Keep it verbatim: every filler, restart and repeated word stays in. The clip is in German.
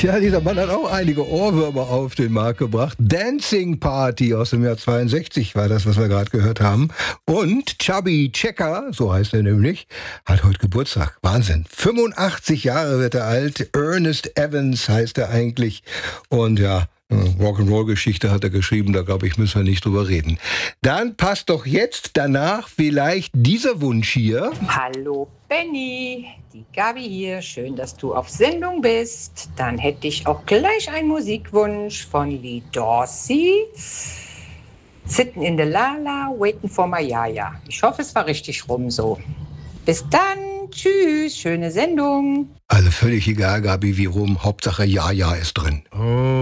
Tja, dieser Mann hat auch einige Ohrwürmer auf den Markt gebracht. Dancing Party aus dem Jahr zweiundsechzig war das, was wir gerade gehört haben. Und Chubby Checker, so heißt er nämlich, hat heute Geburtstag. Wahnsinn. fünfundachtzig Jahre wird er alt. Ernest Evans heißt er eigentlich. Und ja, Rock'n'Roll-Geschichte hat er geschrieben, da glaube ich, müssen wir nicht drüber reden. Dann passt doch jetzt danach vielleicht dieser Wunsch hier. Hallo Benny, die Gabi hier, schön, dass du auf Sendung bist. Dann hätte ich auch gleich einen Musikwunsch von Lee Dorsey. Sitting in the Lala, waiting for my Yaya. Ich hoffe, es war richtig rum so. Bis dann, tschüss, schöne Sendung. Also völlig egal, Gabi, wie rum, Hauptsache Yaya ist drin. Oh.